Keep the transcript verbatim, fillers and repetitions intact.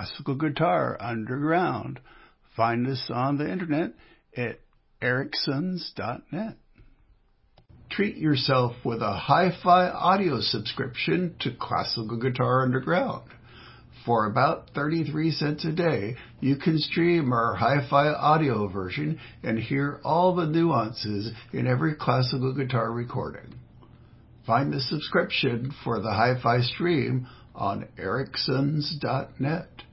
Classical Guitar Underground. Find us on the internet at ericsons dot net. Treat yourself with a hi-fi audio subscription to Classical Guitar Underground. For about thirty-three cents a day, you can stream our hi-fi audio version and hear all the nuances in every classical guitar recording. Find the subscription for the hi-fi stream on ericsons dot net.